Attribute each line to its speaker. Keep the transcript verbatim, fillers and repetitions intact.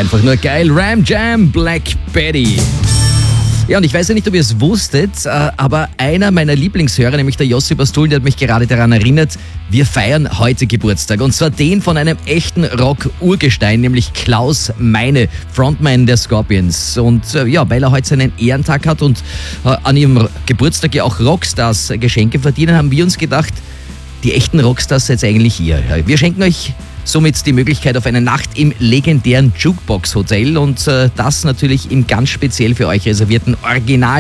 Speaker 1: Einfach nur geil. Ram Jam, Black Betty. Ja, und ich weiß ja nicht, ob ihr es wusstet, aber einer meiner Lieblingshörer, nämlich der Jossi Bastul, der hat mich gerade daran erinnert, wir feiern heute Geburtstag. Und zwar den von einem echten Rock-Urgestein, nämlich Klaus Meine, Frontman der Scorpions. Und ja, weil er heute seinen Ehrentag hat und an ihrem Geburtstag ja auch Rockstars Geschenke verdienen, haben wir uns gedacht, die echten Rockstars seid eigentlich ihr. Wir schenken euch somit die Möglichkeit auf eine Nacht im legendären Jukebox Hotel und äh, das natürlich im ganz speziell für euch reservierten Original